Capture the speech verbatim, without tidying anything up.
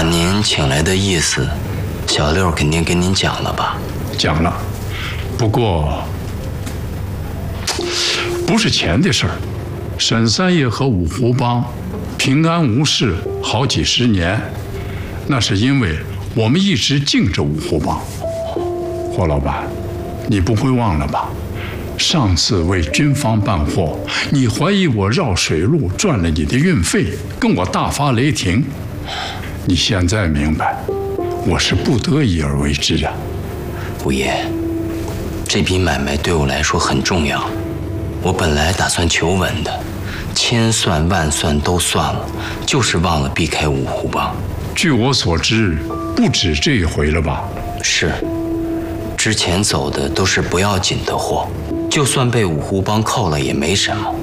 把您请来的意思，小六肯定跟您讲了吧？ 讲了，不过不是钱的事儿。沈三爷和五湖帮平安无事好几十年，那是因为我们一直敬着五湖帮。霍老板，你不会忘了吧？上次为军方办货，你怀疑我绕水路赚了你的运费，跟我大发雷霆。你现在明白，我是不得已而为之啊。 五爷，这笔买卖对我来说很重要，我本来打算求稳的，千算万算都算了，就是忘了避开五湖帮。 据我所知，不止这一回了吧？ 是，之前走的都是不要紧的货，就算被五湖帮扣了也没什么。